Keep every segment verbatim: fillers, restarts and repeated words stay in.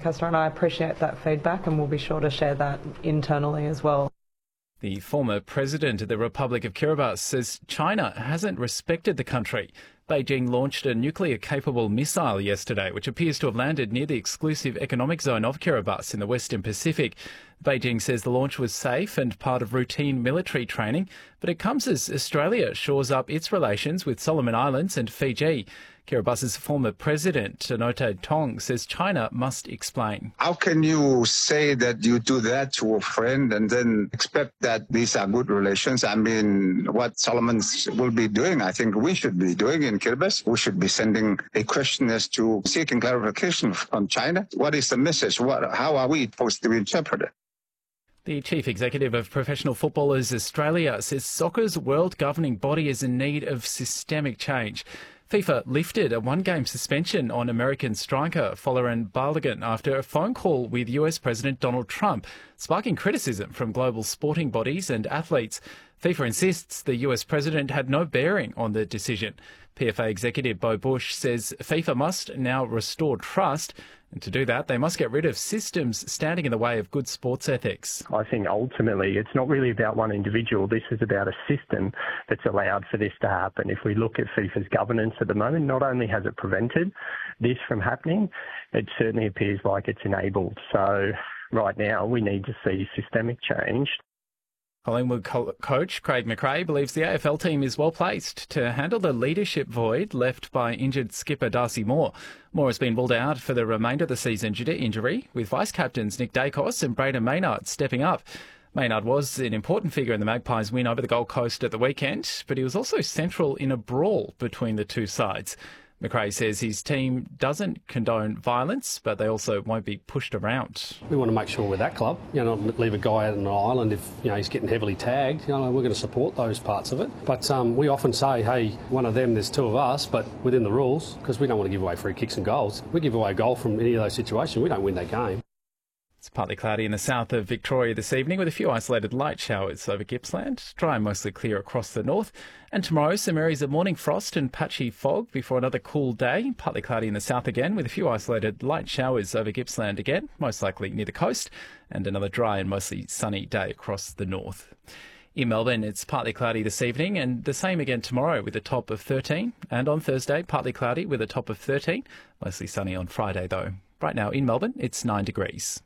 sportscaster, and I appreciate that feedback, and we'll be sure to share that internally as well. The former president of the Republic of Kiribati says China hasn't respected the country. Beijing launched a nuclear-capable missile yesterday, which appears to have landed near the exclusive economic zone of Kiribati in the Western Pacific. Beijing says the launch was safe and part of routine military training, but it comes as Australia shores up its relations with Solomon Islands and Fiji. Kiribati's former president, Anote Tong, says China must explain. How can you say that you do that to a friend and then expect that these are good relations? I mean, what Solomon will be doing, I think we should be doing in Kiribati. We should be sending a question as to seeking clarification from China. What is the message? What, how are we supposed to interpret it? The Chief Executive of Professional Footballers Australia says soccer's world governing body is in need of systemic change. FIFA lifted a one-game suspension on American striker Folarin Balogun after a phone call with U S President Donald Trump, sparking criticism from global sporting bodies and athletes. FIFA insists the U S president had no bearing on the decision. P F A executive Bo Bush says FIFA must now restore trust, and to do that, they must get rid of systems standing in the way of good sports ethics. I think ultimately it's not really about one individual. This is about a system that's allowed for this to happen. If we look at FIFA's governance at the moment, not only has it prevented this from happening, it certainly appears like it's enabled. So right now we need to see systemic change. Collingwood co- coach Craig McRae believes the A F L team is well placed to handle the leadership void left by injured skipper Darcy Moore. Moore has been ruled out for the remainder of the season due to injury, with vice-captains Nick Dacos and Braden Maynard stepping up. Maynard was an important figure in the Magpies' win over the Gold Coast at the weekend, but he was also central in a brawl between the two sides. McRae says his team doesn't condone violence, but they also won't be pushed around. We want to make sure we're that club, you know, not leave a guy out on an island if, you know, he's getting heavily tagged. You know, we're going to support those parts of it. But um, we often say, hey, one of them, there's two of us, but within the rules, because we don't want to give away free kicks and goals. If we give away a goal from any of those situations, we don't win that game. It's partly cloudy in the south of Victoria this evening with a few isolated light showers over Gippsland. Dry and mostly clear across the north. And tomorrow, some areas of morning frost and patchy fog before another cool day. Partly cloudy in the south again with a few isolated light showers over Gippsland again, most likely near the coast. And another dry and mostly sunny day across the north. In Melbourne, it's partly cloudy this evening and the same again tomorrow with a top of thirteen. And on Thursday, partly cloudy with a top of thirteen. Mostly sunny on Friday, though. Right now in Melbourne, it's nine degrees.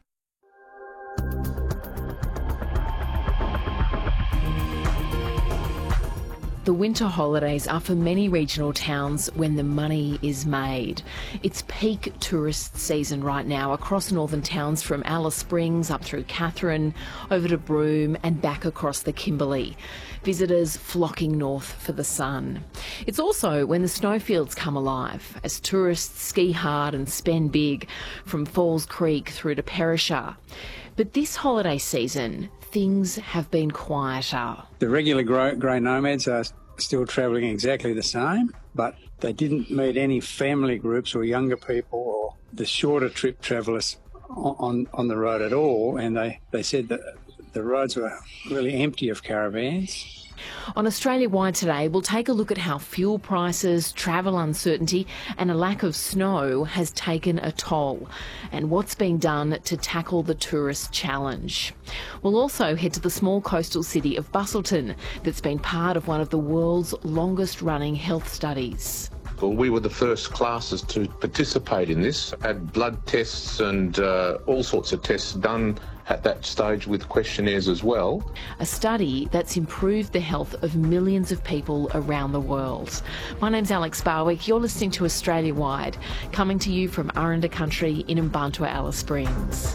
The winter holidays are for many regional towns when the money is made. It's peak tourist season right now across northern towns from Alice Springs up through Katherine, over to Broome and back across the Kimberley. Visitors flocking north for the sun. It's also when the snowfields come alive as tourists ski hard and spend big from Falls Creek through to Perisher. But this holiday season, things have been quieter. The regular grey nomads are still travelling exactly the same, but they didn't meet any family groups or younger people or the shorter trip travellers on, on the road at all, and they, they said that the roads were really empty of caravans. On Australia-wide today, we'll take a look at how fuel prices, travel uncertainty and a lack of snow has taken a toll and what's being done to tackle the tourist challenge. We'll also head to the small coastal city of Busselton that's been part of one of the world's longest-running health studies. Well, we were the first classes to participate in this, had blood tests and uh, all sorts of tests done at that stage with questionnaires as well. A study that's improved the health of millions of people around the world. My name's Alex Barwick. You're listening to Australia Wide, coming to you from Aranda Country in Mbantua, Alice Springs.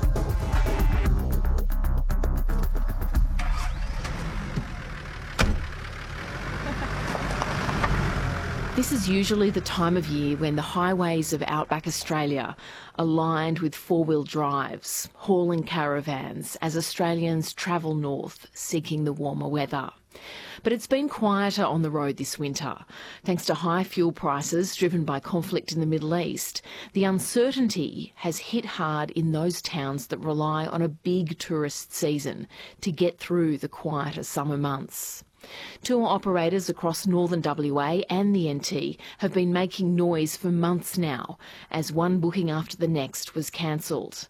This is usually the time of year when the highways of outback Australia are lined with four-wheel drives, hauling caravans as Australians travel north seeking the warmer weather. But it's been quieter on the road this winter. Thanks to high fuel prices driven by conflict in the Middle East, the uncertainty has hit hard in those towns that rely on a big tourist season to get through the quieter summer months. Tour operators across northern W A and the N T have been making noise for months now as one booking after the next was cancelled.